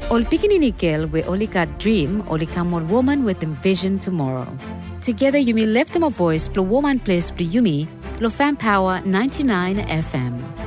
Ol pikininikil we olika dream olikamol woman with envision tomorrow. Together you may lift them a voice plo woman place plo yumi plo fan power 99 FM.